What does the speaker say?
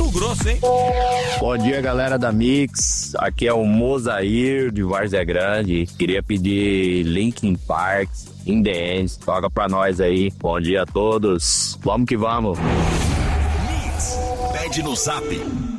Mato Grosso, hein? Bom dia, galera da Mix. Aqui é o Mozair de Várzea Grande. Queria pedir Linkin Park, In The End. Toca pra nós aí. Bom dia a todos. Vamos que vamos. Mix. Pede no Zap